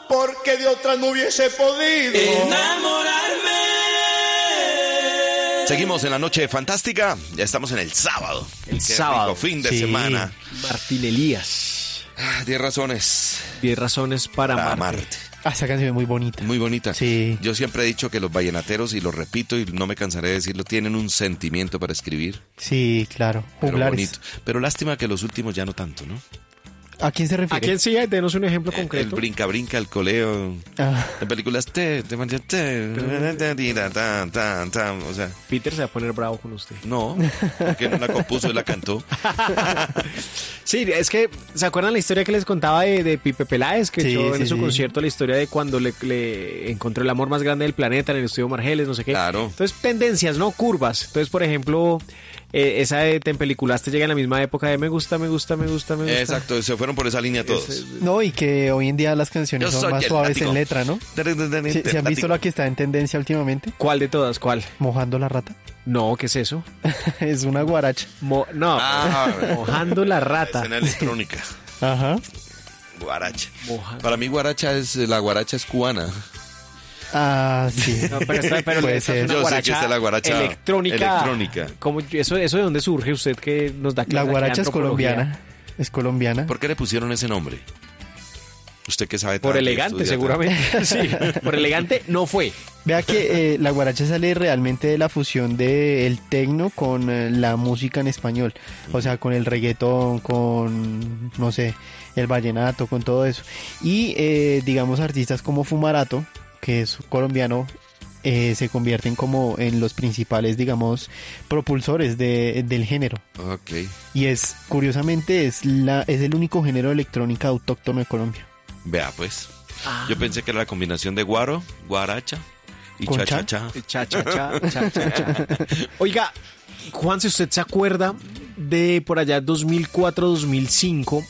porque de otra no hubiese podido enamorarme. Seguimos en la noche fantástica. Ya estamos en el sábado. El Qué sábado. rico fin de Sí. semana. Martín Elías. 10 razones 10 razones para para amarte. amarte. Esa canción es muy bonita. Muy bonita. Sí. Yo siempre he dicho que los vallenateros, y lo repito y no me cansaré de decirlo, tienen un sentimiento para escribir. Sí, claro. Pero Juglares. bonito. Pero lástima que los últimos ya no tanto, ¿no? ¿A quién se ¿A refiere? quién sí? Denos un ejemplo El concreto. brinca, brinca, el coleo. Ah, En películas o sea, Peter se va a poner bravo con usted. no, porque no la compuso y la cantó. Sí, es que, ¿se acuerdan la historia que les contaba de Pipe Peláez? Que Sí, echó en sí, su sí. concierto la historia de cuando le encontró el amor más grande del planeta en el estudio Margeles, no sé qué. Claro. Entonces, tendencias, ¿no? Curvas. Entonces, por ejemplo, esa de Te Empeliculaste llega en la misma época de me gusta. Exacto, se fueron por esa línea todos. no, y que hoy en día las canciones Yo son soy más el suaves látigo. en letra, ¿no? ¿Se han visto la que está en tendencia últimamente? ¿Cuál de todas? ¿Cuál? Mojando la rata. No, ¿qué es eso? Es una guaracha. Mojando la rata. Escena electrónica. Ajá. Guaracha. Mojando. Para mí la guaracha es cubana. Ah, sí. No, pero Puede esta ser. es una Yo sé que esta es la guaracha electrónica. ¿Cómo, eso de dónde surge usted que nos da La clase aquí de guaracha es antropología? colombiana. Es colombiana. ¿Por qué le pusieron ese nombre? Usted que sabe Por tanto y elegante, estudia seguramente. Sí, por elegante no fue. Vea que la guaracha sale realmente de la fusión del tecno con la música en español. O sea, con el reggaetón, con, no sé, el vallenato, con todo eso. Y, digamos, artistas como Fumarato, que es colombiano, se convierten como en los principales, digamos, propulsores del género. tanto. Ok. Y curiosamente, es el único género de electrónica autóctono de Colombia. Vea, pues. Yo pensé que era la combinación de guaracha y ¿Con cha-cha-cha. Cha. Oiga, Juan, si usted se acuerda de por allá 2004-2005,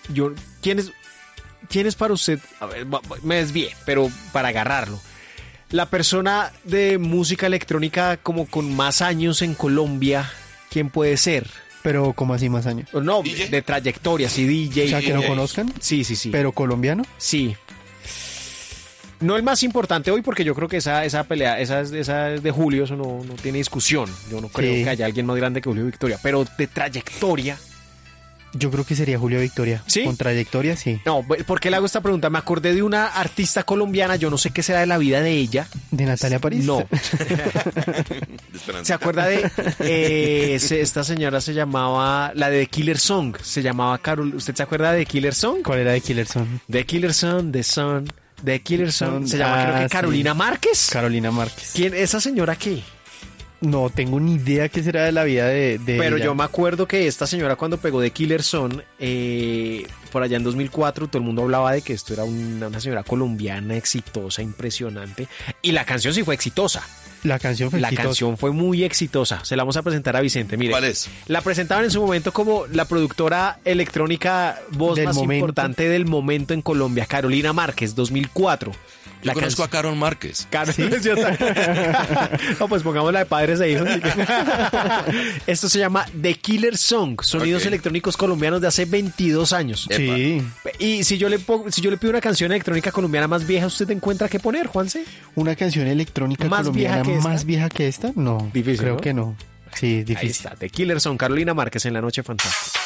¿quién es para usted? A ver, me desvié, pero para agarrarlo. La persona de música electrónica como con más años en Colombia, ¿quién puede ser? Pero, ¿cómo así más años? O no, DJ. de trayectoria, sí, DJ. O sea, que no DJs. conozcan, Sí. pero colombiano. Sí. No el más importante hoy, porque yo creo que esa pelea, esa es de Julio, eso no tiene discusión. Yo no creo Sí. que haya alguien más grande que Julio Victoria. Pero de trayectoria. Yo creo que sería Julio Victoria. ¿Sí? Con trayectoria, sí. No, ¿por qué le hago esta pregunta? Me acordé de una artista colombiana, yo no sé qué será de la vida de ella. ¿De Natalia París? No. Esperanza. ¿Se acuerda de esta señora se llamaba, la de The Killer Song, se llamaba Carol, ¿usted se acuerda de The Killer Song? ¿Cuál era de Killerson? The Killer Song, The Killer Song, se llama creo que sí. Carolina Márquez. Carolina Márquez. ¿Quién, esa señora qué? No tengo ni idea qué será de la vida de Pero ella. yo me acuerdo que esta señora cuando pegó The Killer Song, por allá en 2004, todo el mundo hablaba de que esto era una señora colombiana exitosa, impresionante. Y la canción sí fue exitosa. La canción fue La exitosa. canción fue muy exitosa. Se la vamos a presentar a Vicente. Mire, ¿Cuál es? la presentaban en su momento como la productora electrónica voz Del más momento. importante del momento en Colombia, Carolina Márquez, 2004. Yo conozco a Carol Márquez. Yo también. No, pues pongamos la de padres e hijos. Esto se llama The Killer Song, sonidos Ok. electrónicos colombianos de hace 22 años. Sí. Y si yo le pido una canción electrónica colombiana más vieja, ¿usted encuentra qué poner, Juanse? ¿Una canción electrónica ¿Más colombiana vieja que esta? más vieja que esta? No. Difícil, Creo ¿no? que no. Sí, Ahí difícil. está, The Killer Song, Carolina Márquez en La Noche Fantástica.